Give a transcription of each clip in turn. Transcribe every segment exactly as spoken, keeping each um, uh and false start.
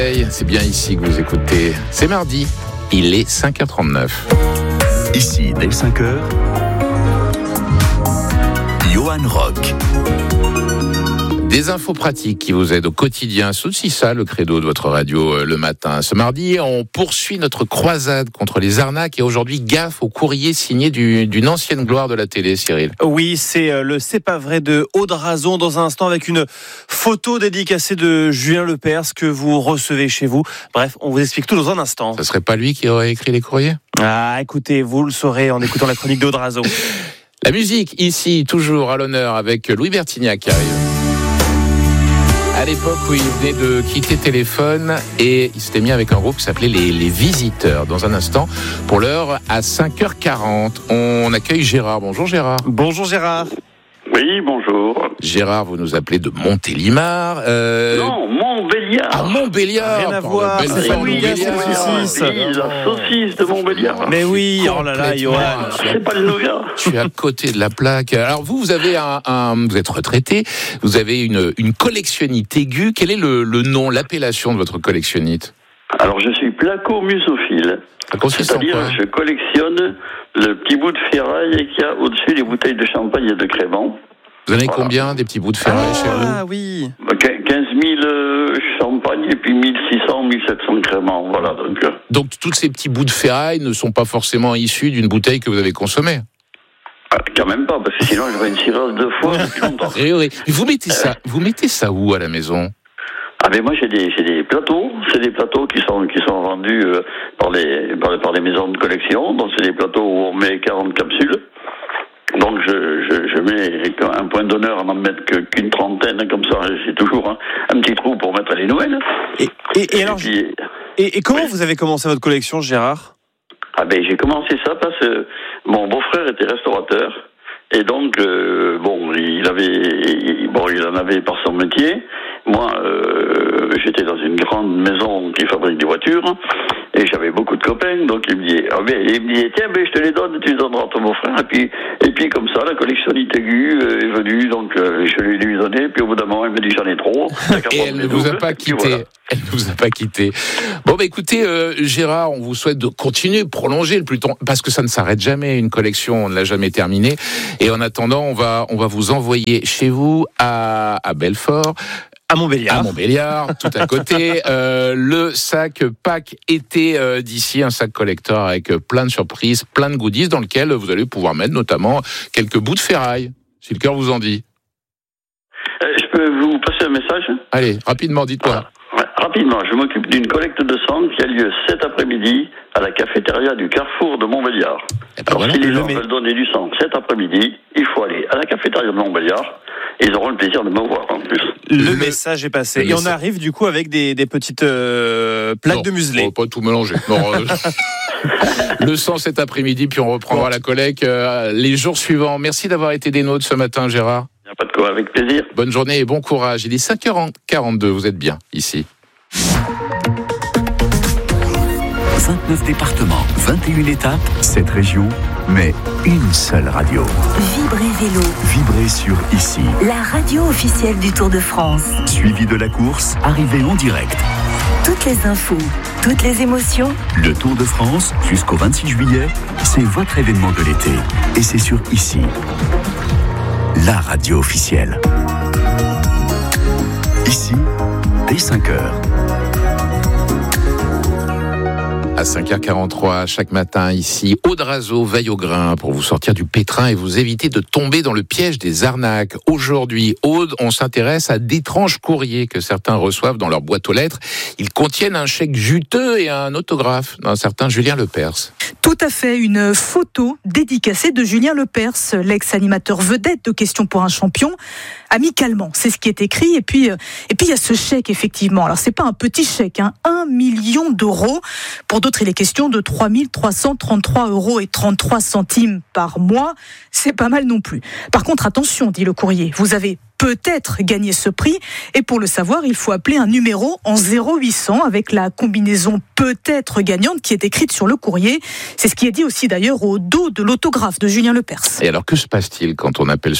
C'est bien ici que vous écoutez. C'est mardi, il est cinq heures trente-neuf. Ici, dès cinq heures, Johan Rock. Des infos pratiques qui vous aident au quotidien. C'est aussi ça le credo de votre radio euh, le matin. Ce mardi, on poursuit notre croisade contre les arnaques et aujourd'hui, gaffe au courrier signé du, d'une ancienne gloire de la télé, Cyril. Oui, c'est euh, le C'est pas vrai de Aude Razon dans un instant avec une photo dédicacée de Julien Lepers que vous recevez chez vous. Bref, on vous explique tout dans un instant. Ce serait pas lui qui aurait écrit les courriers ? Ah, écoutez, vous le saurez en écoutant la chronique d'Aude Razon. La musique, ici, toujours à l'honneur avec Louis Bertignac qui arrive. À l'époque où il venait de quitter Téléphone et il s'était mis avec un groupe qui s'appelait les, les Visiteurs. Dans un instant, pour l'heure, à cinq heures quarante, on accueille Gérard. Bonjour Gérard. Bonjour Gérard. Oui, bonjour. Gérard, vous nous appelez de Montélimar. Euh... Non, Montbéliard. Ah, Montbéliard. Rien à voir. Belle C'est femme, oui, Montbéliard. c'est la saucisse. Oui, la saucisse de Montbéliard. Mais oui, oh là là, Johan. C'est pas le nougat. Je suis à côté de la plaque. Alors vous, vous avez un, un vous êtes retraité, vous avez une, une collectionnite aiguë. Quel est le, le nom, l'appellation de votre collectionnite ? Alors, je suis placo-musophile. Ça consiste en C'est-à-dire, quoi ? je collectionne le petit bout de ferraille qu'il y a au-dessus des bouteilles de champagne et de crément. Vous en avez Voilà. combien des petits bouts de ferraille chez vous ? Ah oui. quinze mille euh, champagne et puis mille six cents, mille sept cents créments. Voilà, donc... Euh... Donc tous ces petits bouts de ferraille ne sont pas forcément issus d'une bouteille que vous avez consommée ? Ah, quand même pas, parce que sinon, j'aurais une cirrhose deux fois depuis longtemps. Oui, oui. Mais vous mettez ça, vous mettez ça où à la maison ? Ah ben moi j'ai des j'ai des plateaux, c'est des plateaux qui sont qui sont vendus euh, par les par, par les maisons de collection, donc c'est des plateaux où on met quarante capsules. Donc je, je, je mets un point d'honneur à n'en mettre que, qu'une trentaine, comme ça j'ai toujours un, un petit trou pour mettre les nouvelles. Et, et, et alors, et, puis, et, et comment oui. vous avez commencé votre collection, Gérard ? Ah ben j'ai commencé ça parce que mon beau-frère était restaurateur et donc euh, bon il avait il, bon il en avait par son métier. Moi euh, j'étais dans une grande maison qui fabrique des voitures et j'avais beaucoup de copains, donc il me dit ah ben il me dit tiens ben je te les donne, tu les donneras à ton beau-frère et puis et puis comme ça la collectionnite aiguë est venue, donc euh, je lui lui ai donné, puis au bout d'un moment il me dit j'en ai trop. Et elle ne vous a pas quitté. Voilà. Elle ne vous a pas quitté. Bon, bah écoutez, euh, Gérard, on vous souhaite de continuer, de prolonger le plus tôt, parce que ça ne s'arrête jamais. Une collection, on ne l'a jamais terminée. Et en attendant, on va, on va vous envoyer chez vous à, à Belfort. À Montbéliard. À Montbéliard, tout à côté. euh, le sac Pâques été euh, d'ici, un sac collector avec plein de surprises, plein de goodies, dans lequel vous allez pouvoir mettre notamment quelques bouts de ferraille, si le cœur vous en dit. Euh, je peux vous passer un message ? Allez, rapidement, dites-moi. Voilà. Ouais, rapidement, je m'occupe d'une collecte de sang qui a lieu cet après-midi à la cafétéria du Carrefour de Montbéliard. Eh ben Alors voilà, si les gens mais... veulent donner du sang cet après-midi, il faut aller à la cafétéria de Montbéliard et ils auront le plaisir de me voir en plus. Le, Le message est passé. le Et on message... arrive du coup avec des, des petites euh, plaques non, de muselé. On va pas tout mélanger. Non, euh... le sang cet après-midi, puis on reprendra la collecte euh, les jours suivants. Merci d'avoir été des nôtres ce matin, Gérard. Il n'y a pas de quoi, avec plaisir. Bonne journée et bon courage. Il est cinq heures quarante-deux, vous êtes bien ici. vingt-neuf départements, vingt et une étapes, sept régions, mais une seule radio. Vibrez Vélo, Vibrez sur Ici. la radio officielle du Tour de France. Suivi de la course, arrivée en direct. Toutes les infos, toutes les émotions. Le Tour de France, jusqu'au vingt-six juillet, c'est votre événement de l'été. Et c'est sur Ici. La radio officielle. Ici, dès cinq heures. À cinq heures quarante-trois, chaque matin, ici, Aude Razon veille au grain pour vous sortir du pétrin et vous éviter de tomber dans le piège des arnaques. Aujourd'hui, Aude, on s'intéresse à d'étranges courriers que certains reçoivent dans leur boîte aux lettres. Ils contiennent un chèque juteux et un autographe d'un certain Julien Lepers. Tout à fait, une photo dédicacée de Julien Lepers, l'ex-animateur vedette de Questions pour un champion, amicalement. C'est ce qui est écrit. Et puis, et puis il y a ce chèque, effectivement. Alors, c'est pas un petit chèque, hein, un million d'euros. Pour d'autres, il est question de trois mille trois cent trente-trois euros et trente-trois centimes par mois. C'est pas mal non plus. Par contre, attention, dit le courrier, vous avez peut-être gagné ce prix. Et pour le savoir, il faut appeler un numéro en zéro huit cents avec la combinaison peut-être gagnante qui est écrite sur le courrier. C'est ce qui est dit aussi d'ailleurs au dos de l'autographe de Julien Lepers. Et alors, que se passe-t-il quand on appelle ce numéro ?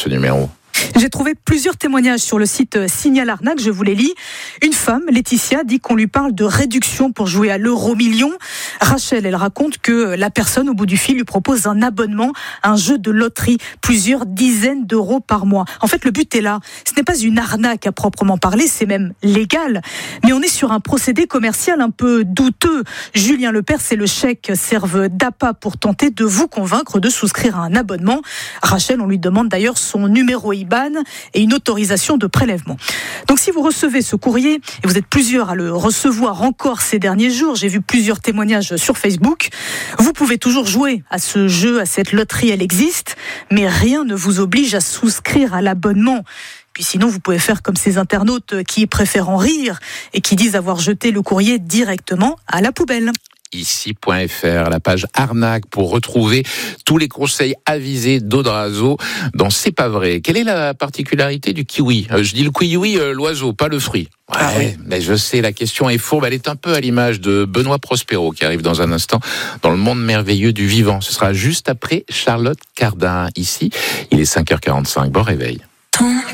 J'ai trouvé plusieurs témoignages sur le site Signal Arnaque, je vous les lis. Une femme, Laetitia, dit qu'on lui parle de réduction pour jouer à l'euro million. Rachel, elle raconte que la personne au bout du fil lui propose un abonnement, un jeu de loterie, plusieurs dizaines d'euros par mois. En fait, le but est là. Ce n'est pas une arnaque à proprement parler, c'est même légal. Mais on est sur un procédé commercial un peu douteux. Julien Lepers et le chèque servent d'appât pour tenter de vous convaincre de souscrire à un abonnement. Rachel, on lui demande d'ailleurs son numéro I B A N et une autorisation de prélèvement. Donc si vous recevez ce courrier, et vous êtes plusieurs à le recevoir encore ces derniers jours, j'ai vu plusieurs témoignages sur Facebook, vous pouvez toujours jouer à ce jeu, à cette loterie, elle existe, mais rien ne vous oblige à souscrire à l'abonnement. Puis sinon, vous pouvez faire comme ces internautes qui préfèrent en rire et qui disent avoir jeté le courrier directement à la poubelle. Ici point F R, la page arnaque pour retrouver tous les conseils avisés d'Audrazo dans C'est pas vrai. Quelle est la particularité du kiwi ? euh, Je dis le kiwi, euh, l'oiseau, pas le fruit. Ouais, ah oui. Mais je sais, la question est fourbe. Elle est un peu à l'image de Benoît Prospero qui arrive dans un instant dans le monde merveilleux du vivant. Ce sera juste après Charlotte Cardin. Ici, il est cinq heures quarante-cinq. Bon réveil.